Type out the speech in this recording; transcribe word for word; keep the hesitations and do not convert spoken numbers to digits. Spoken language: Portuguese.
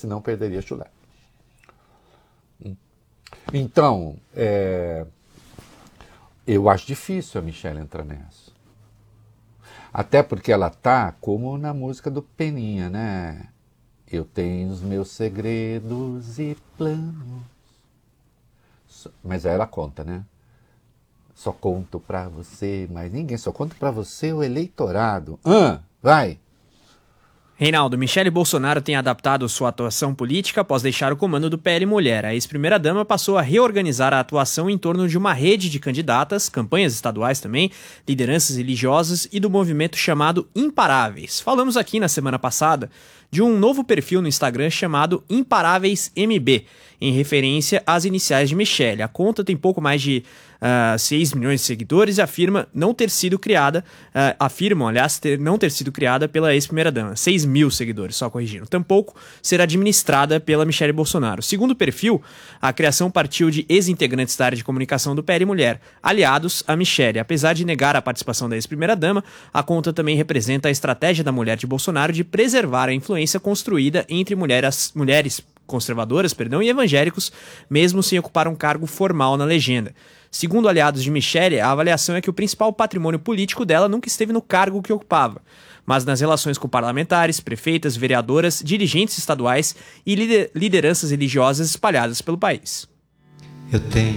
senão perderia chulé. Então, é, eu acho difícil a Michelle entrar nessa. Até porque ela tá como na música do Peninha, né? Eu tenho os meus segredos e planos. Mas aí ela conta, né? Só conto pra você, mas ninguém. Só conto pra você o eleitorado. Ah, vai! Reinaldo, Michele Bolsonaro tem adaptado sua atuação política após deixar o comando do P L Mulher. A ex-primeira-dama passou a reorganizar a atuação em torno de uma rede de candidatas, campanhas estaduais também, lideranças religiosas e do movimento chamado Imparáveis. Falamos aqui na semana passada de um novo perfil no Instagram chamado Imparáveis M B, em referência às iniciais de Michele. A conta tem pouco mais de uh, seis milhões de seguidores e afirma não ter sido criada, uh, afirmam, aliás, ter, não ter sido criada pela ex-primeira-dama. seis mil seguidores, só corrigindo. Tampouco ser administrada pela Michele Bolsonaro. Segundo o perfil, a criação partiu de ex-integrantes da área de comunicação do P L Mulher, aliados a Michele. Apesar de negar a participação da ex-primeira-dama, a conta também representa a estratégia da mulher de Bolsonaro de preservar a influência construída entre mulheres, mulheres conservadoras perdão, e evangélicos, mesmo sem ocupar um cargo formal na legenda. Segundo aliados de Michele, a avaliação é que o principal patrimônio político dela nunca esteve no cargo que ocupava, mas nas relações com parlamentares, prefeitas, vereadoras, dirigentes estaduais e lideranças religiosas espalhadas pelo país. Eu tenho